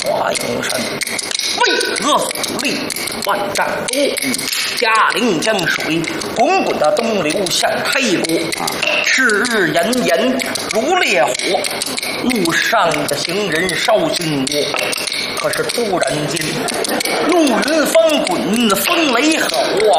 华营山，巍峨耸立，万丈多。嘉陵江水滚滚的东流向黑国，赤日炎炎如烈火，路上的行人烧心窝。可是突然间，怒云翻滚，风雷吼啊！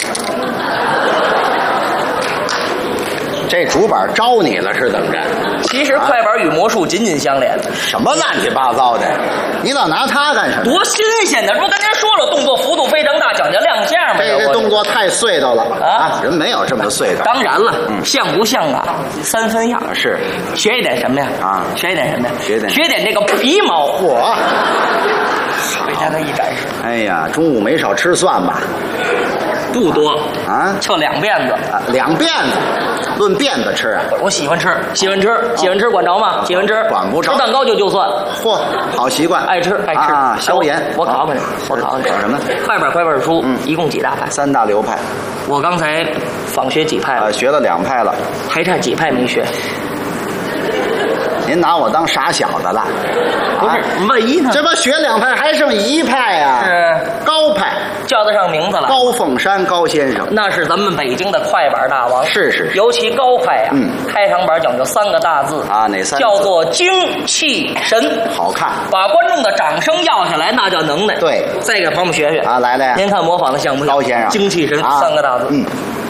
这主板招你了是怎么着？ 其实快板与魔术紧紧相连， 什么乱七八糟的？你老拿它干什么？ 多新鲜的！这不跟您说了，动作幅度非常大，讲究亮相嘛。 这动作太碎叨了啊！ 人没有这么碎的。 当然了，像不像啊？三分样。 是。 学一点什么呀？ 啊， 学一点什么呀？ 学点这个皮毛。 我给大家一展示。 哎呀，中午没少吃蒜吧？ 不多啊， 就2辫子啊，2辫子，论辫子吃啊！ 我喜欢吃，管着吗？喜欢吃， 管不着。 吃蛋糕就蒜。 嚯，好习惯， 爱吃啊，消炎。 我考考你， 考什么？ 快板书，一共几大派 ？3大流派。 我刚才仿学几派了？ 学了2派了， 还差几派没学？ 您拿我当傻小子了？ 不是，万一呢？ 这不学2派，还剩1派呀？ 是高派， 叫得上名字了。 高凤山高先生， 那是咱们北京的快板大王。 是。 尤其高派呀，开场板讲究3个大字啊，哪3个字？ 叫做精气神， 好看， 把观众的掌声要下来，那叫能耐。 对， 再给朋友们学学啊，来， 您看模仿的像不像？ 高先生， 精气神3个大字。